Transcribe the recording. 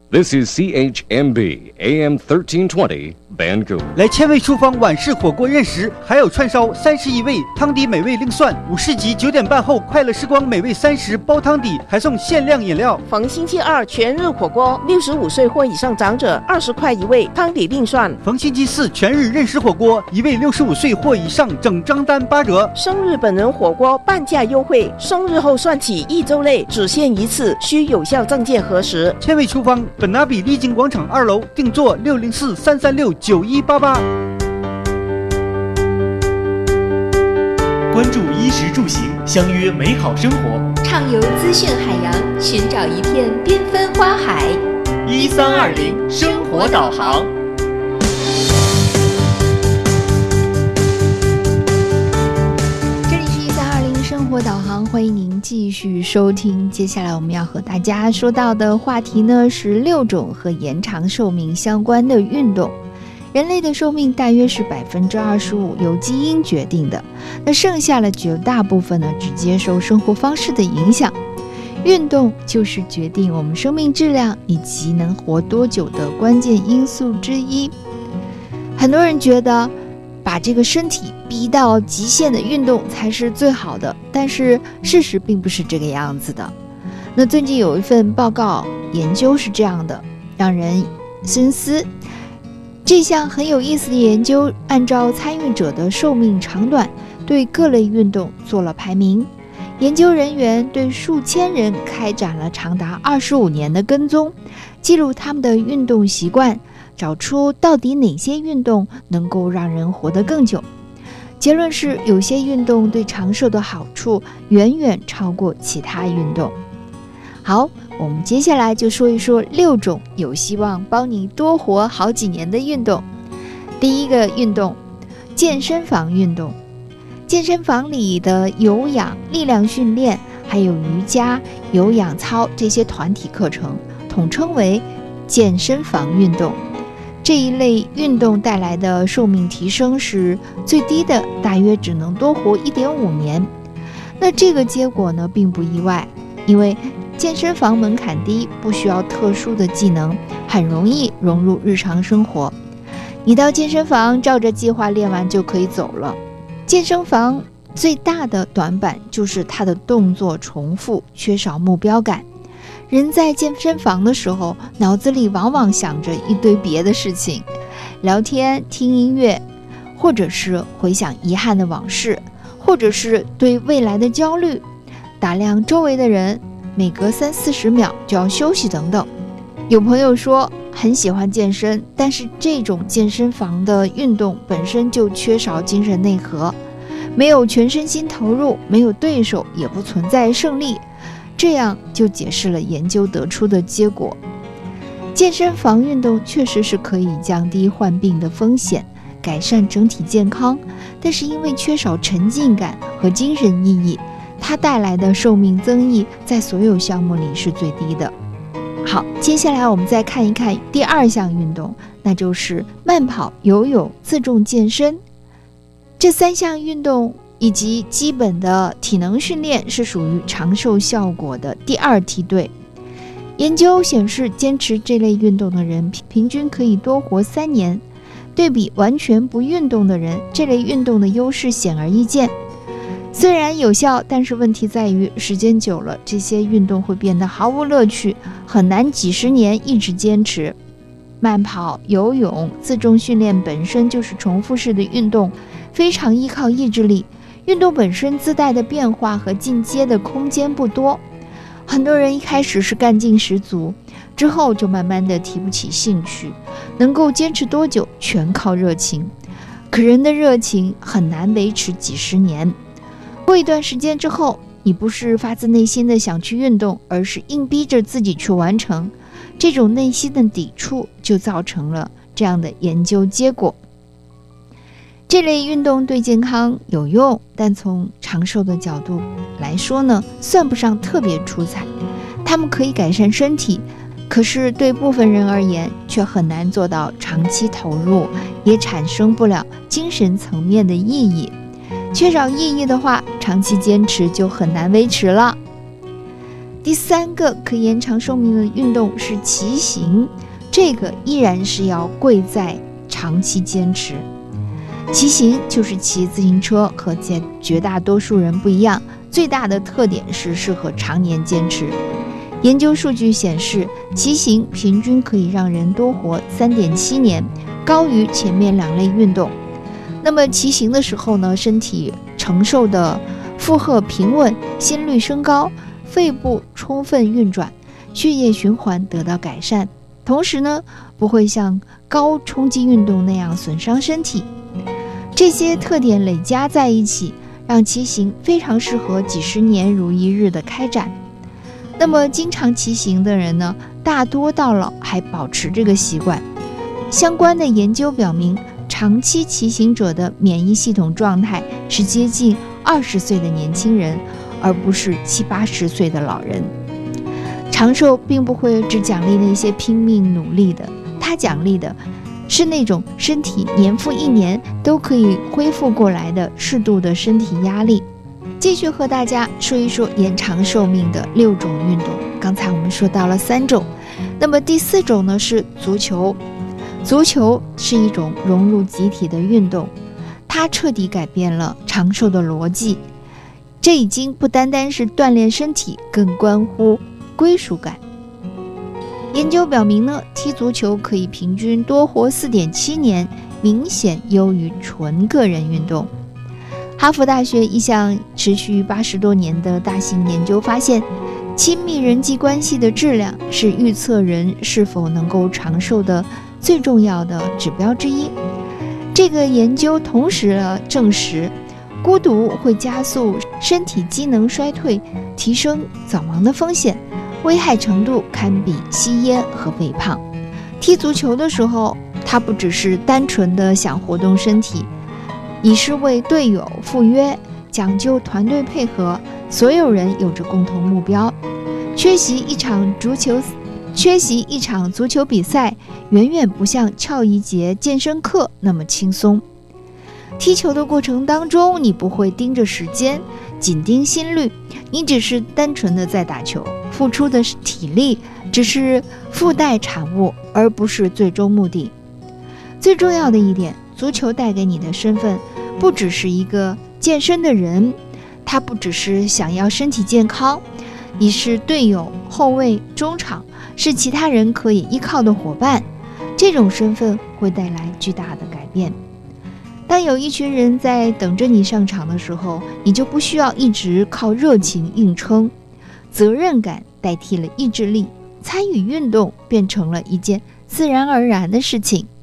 This is CHMB AM 1320 Vancouver。 来千味厨房晚市火锅认识，还有串烧31味，汤底美味另算。50级9点半后，快乐时光美味30包汤底，还送限量饮料。 逢星期二全日火锅，65岁或以上长者20块一位，汤底另算。 逢星期四全日认识火锅，一位65岁或以上整张单8折。 生日本人火锅半价优惠，生日后算起1周内只限一次，需有效证件核实。 千味厨房本拿比丽景广场2楼，订座604-336-9188。 关注衣食住行，相约美好生活， 畅游资讯海洋，寻找一片缤纷花海。 1320生活导航。 这里是1320生活导航，欢迎您继续收听。接下来我们要和大家说到的话题呢，是6种和延长寿命相关的运动。人类的寿命大约是25%由基因决定的，那剩下了绝大部分呢，只接受生活方式的影响。运动就是决定我们生命质量以及能活多久的关键因素之一。很多人觉得把这个身体逼到极限的运动才是最好的，但是事实并不是这个样子的。那最近有一份报告研究是这样的，让人深思。这项很有意思的研究按照参与者的寿命长短对各类运动做了排名。研究人员对数千人开展了长达25年的跟踪，记录他们的运动习惯，找出到底哪些运动能够让人活得更久。结论是，有些运动对长寿的好处远远超过其他运动。好，我们接下来就说一说6种有希望帮你多活好几年的运动。第一个运动，健身房运动。健身房里的有氧、力量训练，还有瑜伽、有氧操这些团体课程，统称为健身房运动。这一类运动带来的寿命提升是最低的，大约只能多活1.5年。那这个结果呢，并不意外，因为健身房门槛低，不需要特殊的技能，很容易融入日常生活。你到健身房照着计划练完就可以走了。健身房最大的短板就是它的动作重复，缺少目标感。人在健身房的时候，脑子里往往想着一堆别的事情，聊天、听音乐，或者是回想遗憾的往事，或者是对未来的焦虑，打量周围的人，每隔30-40秒就要休息等等。有朋友说很喜欢健身，但是这种健身房的运动本身就缺少精神内核，没有全身心投入，没有对手，也不存在胜利，这样就解释了研究得出的结果。健身房运动确实是可以降低患病的风险，改善整体健康，但是因为缺少沉浸感和精神意义，它带来的寿命增益在所有项目里是最低的。好，接下来我们再看一看第2项运动，那就是慢跑、游泳、自重健身。这3项运动以及基本的体能训练是属于长寿效果的第2梯队。研究显示，坚持这类运动的人平均可以多活3年，对比完全不运动的人，这类运动的优势显而易见。虽然有效，但是问题在于时间久了，这些运动会变得毫无乐趣，很难几十年一直坚持。慢跑、游泳、自重训练本身就是重复式的运动，非常依靠意志力，运动本身自带的变化和进阶的空间不多。很多人一开始是干劲十足，之后就慢慢的提不起兴趣，能够坚持多久全靠热情，可人的热情很难维持几十年。过一段时间之后，你不是发自内心的想去运动，而是硬逼着自己去完成，这种内心的抵触就造成了这样的研究结果。这类运动对健康有用，但从长寿的角度来说呢，算不上特别出彩。它们可以改善身体，可是对部分人而言却很难做到长期投入，也产生不了精神层面的意义。缺少意义的话，长期坚持就很难维持了。 第3个可以延长寿命的运动是骑行，这个依然是要贵在长期坚持。骑行就是骑自行车，和绝大多数人不一样，最大的特点是适合常年坚持。研究数据显示，骑行平均可以让人多活 3.7 年，高于前面2类运动。那么骑行的时候呢，身体承受的负荷平稳，心率升高，肺部充分运转，血液循环得到改善，同时呢，不会像高冲击运动那样损伤身体。这些特点累加在一起，让骑行非常适合几十年如一日的开展。那么经常骑行的人呢，大多到老还保持这个习惯。相关的研究表明，长期骑行者的免疫系统状态是接近20岁的年轻人，而不是70、80岁的老人。长寿并不会只奖励那些拼命努力的，它奖励的是那种身体年复一年都可以恢复过来的适度的身体压力。继续和大家说一说延长寿命的6种运动。刚才我们说到了3种，那么第4种呢是足球。足球是一种融入集体的运动，它彻底改变了长寿的逻辑。这已经不单单是锻炼身体，更关乎归属感。研究表明呢，踢足球可以平均多活 4.7 年，明显优于纯个人运动。哈佛大学一项持续80多年的大型研究发现，亲密人际关系的质量是预测人是否能够长寿的最重要的指标之一。这个研究同时证实，孤独会加速身体机能衰退，提升早亡的风险，危害程度堪比吸烟和肥胖。踢足球的时候，它不只是单纯的想活动身体，已是为队友赴约，讲究团队配合，所有人有着共同目标。缺席一场足球比赛，远远不像翘一节健身课那么轻松。踢球的过程当中，你不会盯着时间，紧盯心率，你只是单纯的在打球，付出的体力只是附带产物，而不是最终目的。最重要的一点，足球带给你的身份不只是一个健身的人，他不只是想要身体健康，你是队友、后卫、中场，是其他人可以依靠的伙伴。这种身份会带来巨大的改变。当有一群人在等着你上场的时候，你就不需要一直靠热情硬撑，责任感代替了意志力，参与运动变成了一件自然而然的事情。